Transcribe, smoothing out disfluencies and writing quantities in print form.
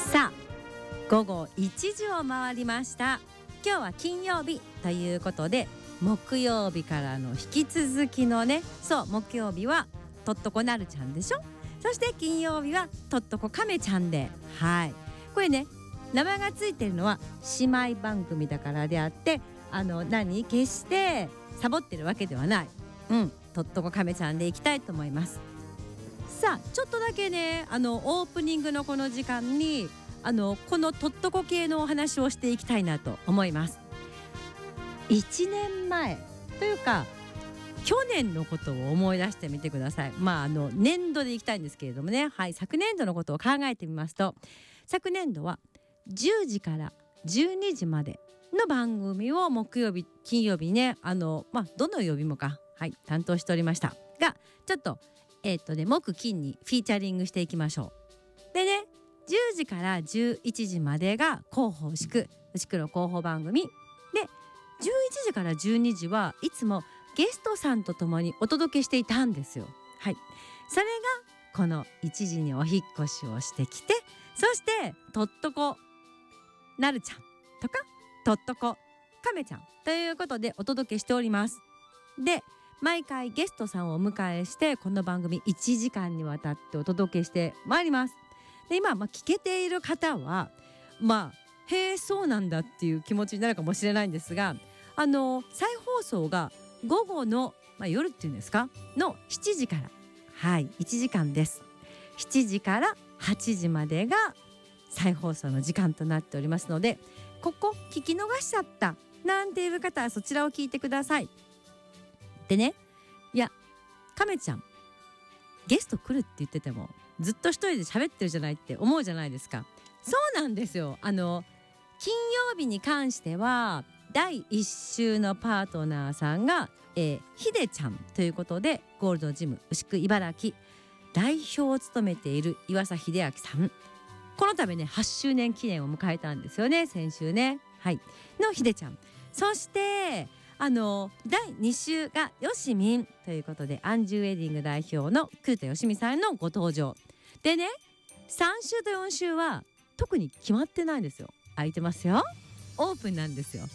さあ午後1時を回りました。今日は金曜日ということで、木曜日からの引き続きのね、そう木曜日はとっとこなるちゃんでしょ。そして金曜日はとっとこかめちゃんで、これね、名前がついてるのは姉妹番組だからであって、決してサボってるわけではない。とっとこかめちゃんでいきたいと思います。さあちょっとだけね、オープニングのこの時間にこのとっとこ系のお話をしていきたいなと思います。1年前というか去年のことを思い出してみてください。年度でいきたいんですけれどもね、昨年度のことを考えてみますと、昨年度は10時から12時までの番組を木曜日金曜日にね、どの曜日もか、担当しておりましたが、ちょっと木金にフィーチャリングしていきましょう。でね、10時から11時までが広報牛久牛久の広報番組で、11時から12時はいつもゲストさんと共にお届けしていたんですよ。それがこの1時にお引っ越しをしてきて、そしてとっとこなるちゃんとかとっとこかめちゃんということでお届けしております。で、毎回ゲストさんをお迎えしてこの番組1時間にわたってお届けしてまいります。で、今、聞けている方はへえそうなんだっていう気持ちになるかもしれないんですが、再放送が午後の、夜っていうんですかの7時から1時間です。7時から8時までが再放送の時間となっておりますので、ここ聞き逃しちゃったなんていう方はそちらを聞いてください。でね、いやかめちゃんゲスト来るって言っててもずっと一人で喋ってるじゃないって思うじゃないですか。そうなんですよ。金曜日に関しては第1週のパートナーさんが、ひでちゃんということで、ゴールドジム牛久茨城代表を務めている岩佐秀明さん、この度ね8周年記念を迎えたんですよね、先週ね。のひでちゃん、そして第2週がよしみんということで、アンジュウェディング代表の古田よしみさんのご登場でね、3週と4週は特に決まってないんですよ。空いてますよ、オープンなんですよ。